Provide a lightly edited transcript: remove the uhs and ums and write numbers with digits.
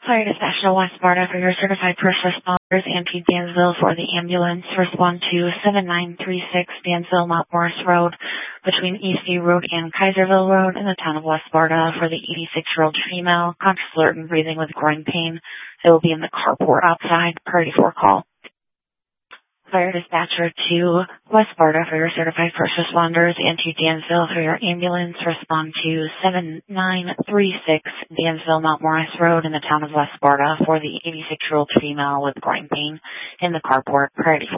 Fire dispatch to West Sparta for your certified first responders and to Dansville for the ambulance. Respond to 7936 Dansville Mount Morris Road between Eastview Road and Kaiserville Road in the town of West Sparta for the 86-year-old female, conscious, alert, and breathing with groin pain. They will be in the carport outside. Priority 4 call. Fire dispatcher to West Sparta for your certified first responders and to Dansville for your ambulance. Respond to 7936 Dansville Mount Morris Road in the town of West Sparta for the 86-year-old female with groin pain in the carport. Priority